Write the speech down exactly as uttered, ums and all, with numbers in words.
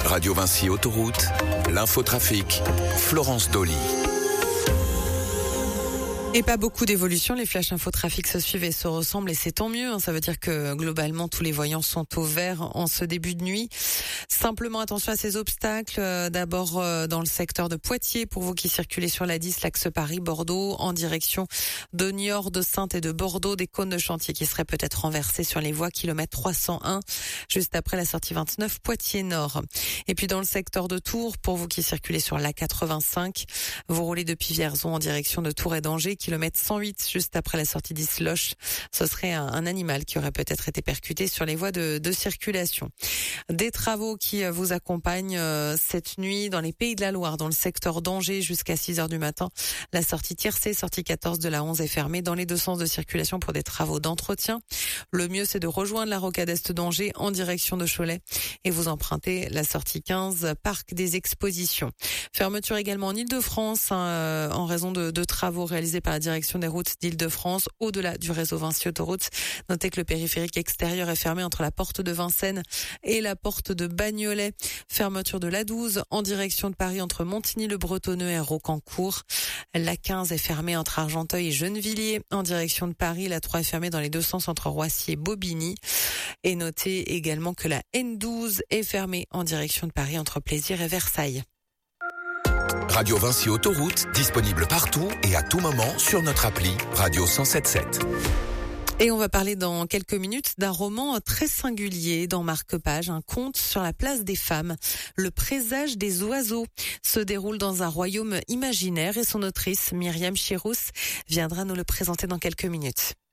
Radio Vinci Autoroute, l'infotrafic, Florence Dolly. Et pas beaucoup d'évolution, les flashs infotrafic se suivent et se ressemblent et c'est tant mieux, hein. Ça veut dire que globalement tous les voyants sont au vert en ce début de nuit. Simplement attention à ces obstacles, euh, d'abord euh, dans le secteur de Poitiers pour vous qui circulez sur la dix, l'axe Paris-Bordeaux en direction de Niort, de Saintes et de Bordeaux, des cônes de chantier qui seraient peut-être renversés sur les voies kilomètre trois cent un juste après la sortie vingt-neuf Poitiers-Nord. Et puis dans le secteur de Tours, pour vous qui circulez sur l'A quatre-vingt-cinq, vous roulez depuis Vierzon en direction de Tours et d'Angers, kilomètre cent huit, juste après la sortie d'Isloche. Ce serait un, un animal qui aurait peut-être été percuté sur les voies de, de circulation. Des travaux qui vous accompagnent euh, cette nuit dans les Pays de la Loire, dans le secteur d'Angers jusqu'à six heures du matin. La sortie Tiercé, sortie quatorze de la onze est fermée dans les deux sens de circulation pour des travaux d'entretien. Le mieux, c'est de rejoindre la rocade est d'Angers en direction de Cholet et vous empruntez la sortie quinze, parc des expositions. Fermeture également en Île-de-France hein, euh, en raison de, de travaux réalisés par la direction des routes d'Île-de-France au-delà du réseau Vinci Autoroute. Notez que le périphérique extérieur est fermé entre la porte de Vincennes et la porte de Bagnolet. Fermeture de l'A douze en direction de Paris entre Montigny-le-Bretonneux et Rocancourt. La quinze est fermée entre Argenteuil et Gennevilliers en direction de Paris. La trois est fermée dans les deux sens entre Roissy et Bobigny. Et notez également que la N douze est fermée en direction de Paris entre Plaisir et Versailles. Radio Vinci Autoroute, disponible partout et à tout moment sur notre appli Radio cent sept sept. Et on va parler dans quelques minutes d'un roman très singulier dans Marque-Page, un conte sur la place des femmes. Le présage des oiseaux se déroule dans un royaume imaginaire et son autrice, Myriam Chirous, viendra nous le présenter dans quelques minutes.